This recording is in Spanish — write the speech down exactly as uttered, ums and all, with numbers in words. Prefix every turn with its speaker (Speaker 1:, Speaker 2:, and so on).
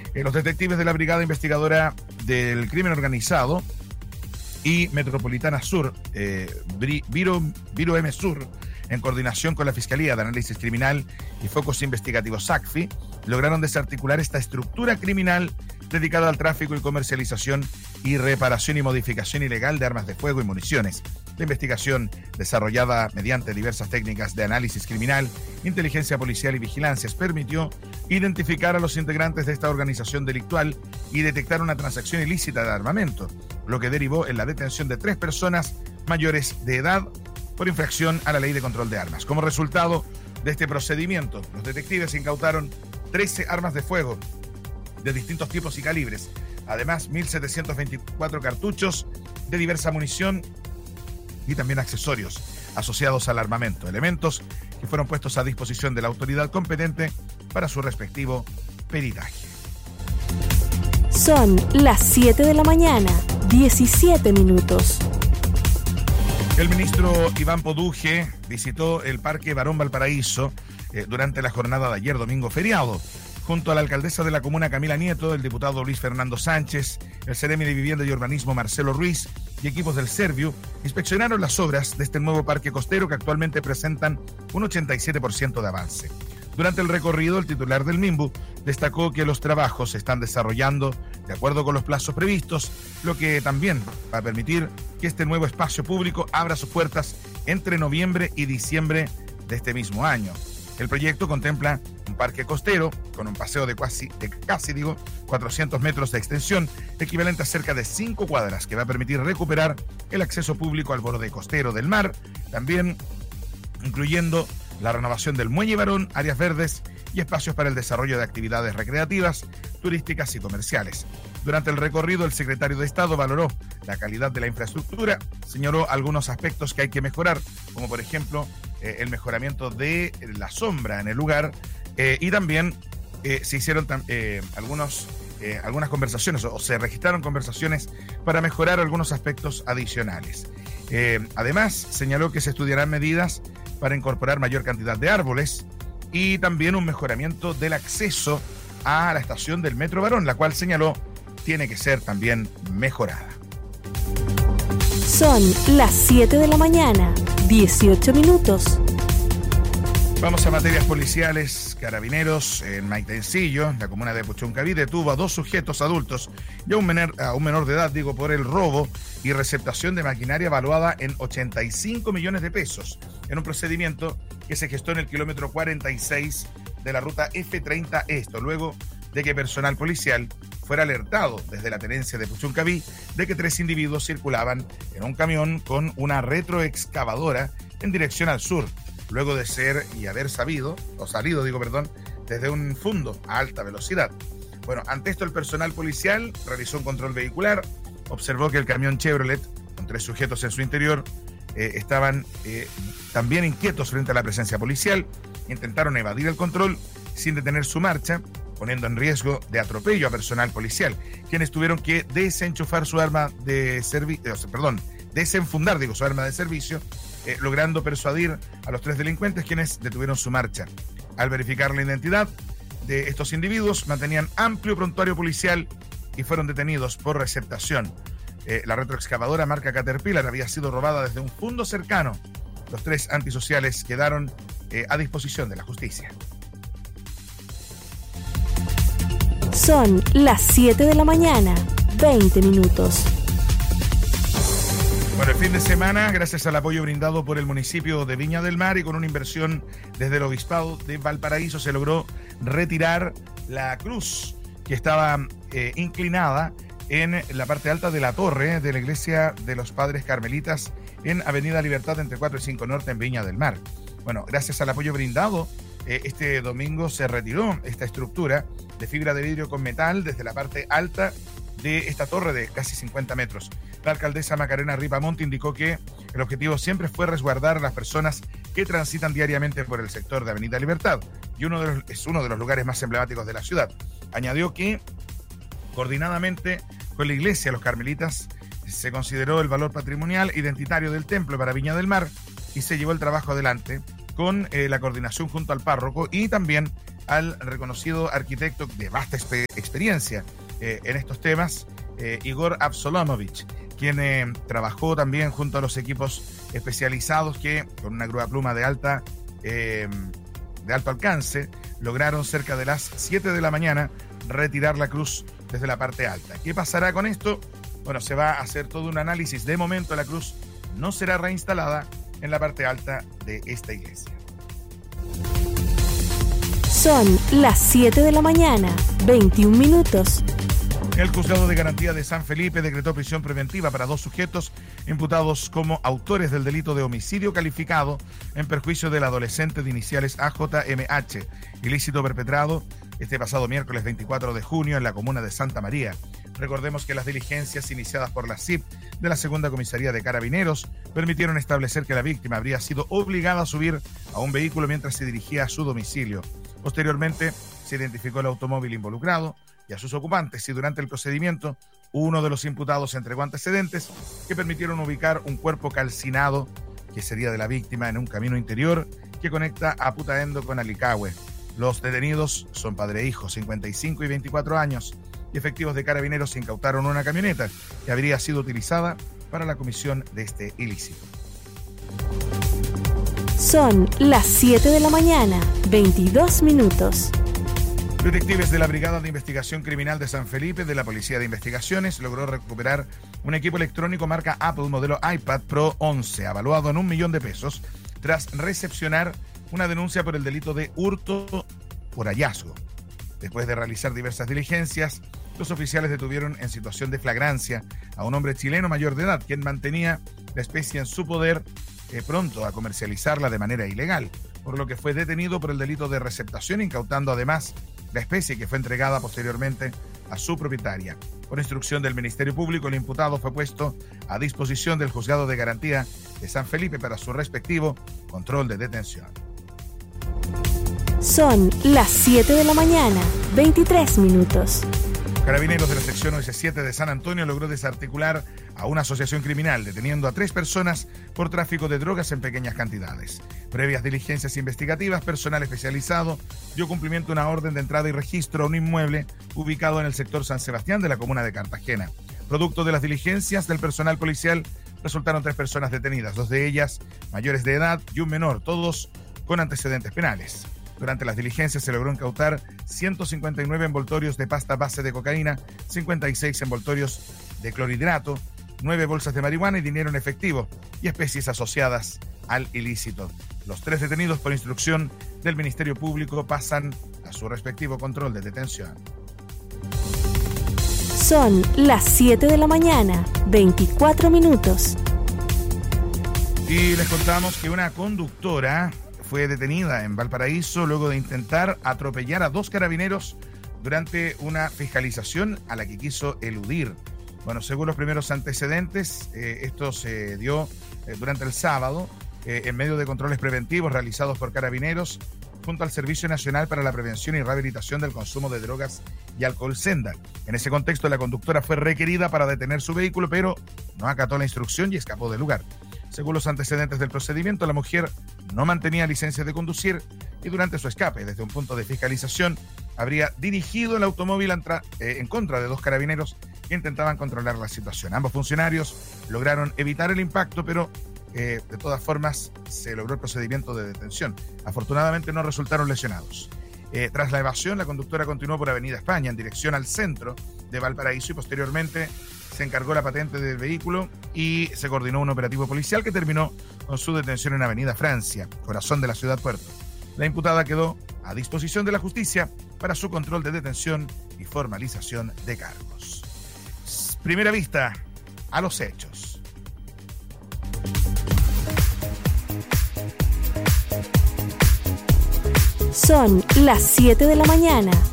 Speaker 1: Eh, los detectives de la Brigada Investigadora del Crimen Organizado y Metropolitana Sur, eh, Viro, Viro M Sur, en coordinación con la Fiscalía de Análisis Criminal y Focos Investigativos SACFI, lograron desarticular esta estructura criminal dedicada al tráfico y comercialización y reparación y modificación ilegal de armas de fuego y municiones. La investigación, desarrollada mediante diversas técnicas de análisis criminal, inteligencia policial y vigilancias, permitió identificar a los integrantes de esta organización delictual y detectar una transacción ilícita de armamento, lo que derivó en la detención de tres personas mayores de edad por infracción a la Ley de Control de Armas. Como resultado de este procedimiento, los detectives incautaron trece armas de fuego de distintos tipos y calibres, además mil setecientos veinticuatro cartuchos de diversa munición y también accesorios asociados al armamento, elementos que fueron puestos a disposición de la autoridad competente para su respectivo peritaje.
Speaker 2: Son las siete de la mañana, diecisiete minutos.
Speaker 1: El ministro Iván Poduje visitó el Parque Barón Valparaíso eh, durante la jornada de ayer, domingo feriado, junto a la alcaldesa de la comuna, Camila Nieto, el diputado Luis Fernando Sánchez, el seremi de Vivienda y Urbanismo, Marcelo Ruiz, y equipos del Serviu, inspeccionaron las obras de este nuevo parque costero que actualmente presentan un ochenta y siete por ciento de avance. Durante el recorrido, el titular del MIMBU destacó que los trabajos se están desarrollando de acuerdo con los plazos previstos, lo que también va a permitir que este nuevo espacio público abra sus puertas entre noviembre y diciembre de este mismo año. El proyecto contempla un parque costero con un paseo de casi, de casi digo, cuatrocientos metros de extensión, equivalente a cerca de cinco cuadras, que va a permitir recuperar el acceso público al borde costero del mar, también incluyendo la renovación del Muelle Barón, áreas verdes y espacios para el desarrollo de actividades recreativas, turísticas y comerciales. Durante el recorrido, el secretario de Estado valoró la calidad de la infraestructura, señaló algunos aspectos que hay que mejorar, como por ejemplo eh, el mejoramiento de la sombra en el lugar, eh, y también eh, se hicieron eh, algunos, eh, algunas conversaciones o, o se registraron conversaciones para mejorar algunos aspectos adicionales. Eh, además, señaló que se estudiarán medidas para incorporar mayor cantidad de árboles y también un mejoramiento del acceso a la estación del Metro Barón, la cual señaló tiene que ser también mejorada.
Speaker 2: Son las siete de la mañana, dieciocho minutos.
Speaker 1: Vamos a materias policiales. Carabineros en Maitencillo, la comuna de Puchuncaví, detuvo a dos sujetos adultos y a un menor, a un menor de edad, digo, por el robo y receptación de maquinaria evaluada en ochenta y cinco millones de pesos, en un procedimiento que se gestó en el kilómetro cuarenta y seis de la ruta F treinta. Esto luego de que personal policial fuera alertado desde la tenencia de Puchuncaví de que tres individuos circulaban en un camión con una retroexcavadora en dirección al sur, luego de ser y haber sabido, o salido, digo, perdón, desde un fundo a alta velocidad. Bueno, ante esto el personal policial realizó un control vehicular, observó que el camión Chevrolet, con tres sujetos en su interior, eh, estaban eh, también inquietos frente a la presencia policial, intentaron evadir el control sin detener su marcha, poniendo en riesgo de atropello a personal policial, quienes tuvieron que desenchufar su arma de servicio, perdón, desenfundar, digo, su arma de servicio, eh, logrando persuadir a los tres delincuentes, quienes detuvieron su marcha. Al verificar la identidad de estos individuos, mantenían amplio prontuario policial y fueron detenidos por receptación. Eh, la retroexcavadora marca Caterpillar había sido robada desde un fundo cercano. Los tres antisociales quedaron eh, a disposición de la justicia.
Speaker 2: Son las siete de la mañana, veinte minutos.
Speaker 1: Bueno, el fin de semana, gracias al apoyo brindado por el municipio de Viña del Mar y con una inversión desde el Obispado de Valparaíso, se logró retirar la cruz que estaba eh, inclinada en la parte alta de la torre de la iglesia de los Padres Carmelitas en Avenida Libertad entre cuatro y cinco Norte en Viña del Mar. Bueno, gracias al apoyo brindado, eh, este domingo se retiró esta estructura de fibra de vidrio con metal desde la parte alta de esta torre de casi cincuenta metros. La alcaldesa Macarena Ripamonte indicó que el objetivo siempre fue resguardar a las personas que transitan diariamente por el sector de Avenida Libertad y uno de los, es uno de los lugares más emblemáticos de la ciudad. Añadió que coordinadamente con la iglesia Los Carmelitas se consideró el valor patrimonial identitario del templo para Viña del Mar y se llevó el trabajo adelante con eh, la coordinación junto al párroco y también al reconocido arquitecto de vasta exper- experiencia eh, en estos temas, eh, Igor Absolomovich, quien eh, trabajó también junto a los equipos especializados que, con una grúa pluma de alta eh, de alto alcance, lograron cerca de las siete de la mañana retirar la cruz desde la parte alta. ¿Qué pasará con esto? Bueno, se va a hacer todo un análisis. De momento la cruz no será reinstalada en la parte alta de esta iglesia.
Speaker 2: Son las siete de la mañana, veintiún minutos.
Speaker 1: El juzgado de garantía de San Felipe decretó prisión preventiva para dos sujetos imputados como autores del delito de homicidio calificado en perjuicio del adolescente de iniciales A J M H, ilícito perpetrado este pasado miércoles veinticuatro de junio en la comuna de Santa María. Recordemos que las diligencias iniciadas por la C I P de la Segunda Comisaría de Carabineros permitieron establecer que la víctima habría sido obligada a subir a un vehículo mientras se dirigía a su domicilio. Posteriormente se identificó el automóvil involucrado y a sus ocupantes, y durante el procedimiento uno de los imputados entregó antecedentes que permitieron ubicar un cuerpo calcinado que sería de la víctima en un camino interior que conecta a Putaendo con Alicahue. Los detenidos son padre e hijo, cincuenta y cinco y veinticuatro años, y efectivos de Carabineros incautaron una camioneta que habría sido utilizada para la comisión de este ilícito.
Speaker 2: Son las siete de la mañana, veintidós minutos.
Speaker 1: Detectives de la Brigada de Investigación Criminal de San Felipe de la Policía de Investigaciones logró recuperar un equipo electrónico marca Apple modelo iPad Pro once, avaluado en un millón de pesos, tras recepcionar una denuncia por el delito de hurto por hallazgo. Después de realizar diversas diligencias, los oficiales detuvieron en situación de flagrancia a un hombre chileno mayor de edad, quien mantenía la especie en su poder, eh, pronto a comercializarla de manera ilegal, por lo que fue detenido por el delito de receptación, incautando además la especie que fue entregada posteriormente a su propietaria. Por instrucción del Ministerio Público, el imputado fue puesto a disposición del Juzgado de Garantía de San Felipe para su respectivo control de detención.
Speaker 2: Son las siete de la mañana, veintitrés minutos.
Speaker 1: Carabineros de la sección O S siete de San Antonio logró desarticular a una asociación criminal, deteniendo a tres personas por tráfico de drogas en pequeñas cantidades. Previas diligencias investigativas, personal especializado dio cumplimiento a una orden de entrada y registro a un inmueble ubicado en el sector San Sebastián de la comuna de Cartagena. Producto de las diligencias del personal policial, resultaron tres personas detenidas, dos de ellas mayores de edad y un menor, todos con antecedentes penales. Durante las diligencias se logró incautar ciento cincuenta y nueve envoltorios de pasta base de cocaína, cincuenta y seis envoltorios de clorhidrato, nueve bolsas de marihuana y dinero en efectivo y especies asociadas al ilícito. Los tres detenidos por instrucción del Ministerio Público pasan a su respectivo control de detención.
Speaker 2: Son las siete de la mañana, veinticuatro minutos.
Speaker 1: Y les contamos que una conductora fue detenida en Valparaíso luego de intentar atropellar a dos carabineros durante una fiscalización a la que quiso eludir. Bueno, según los primeros antecedentes, eh, esto se dio eh, durante el sábado eh, en medio de controles preventivos realizados por carabineros junto al Servicio Nacional para la Prevención y Rehabilitación del Consumo de Drogas y Alcohol Senda. En ese contexto, la conductora fue requerida para detener su vehículo, pero no acató la instrucción y escapó del lugar. Según los antecedentes del procedimiento, la mujer no mantenía licencia de conducir y durante su escape desde un punto de fiscalización habría dirigido el automóvil entra, eh, en contra de dos carabineros que intentaban controlar la situación. Ambos funcionarios lograron evitar el impacto, pero eh, de todas formas se logró el procedimiento de detención. Afortunadamente no resultaron lesionados. Eh, tras la evasión, la conductora continuó por Avenida España en dirección al centro de Valparaíso y posteriormente se encargó la patente del vehículo y se coordinó un operativo policial que terminó con su detención en Avenida Francia, corazón de la ciudad Puerto. La imputada quedó a disposición de la justicia para su control de detención y formalización de cargos. Primera vista a los hechos.
Speaker 2: Son las siete de la mañana,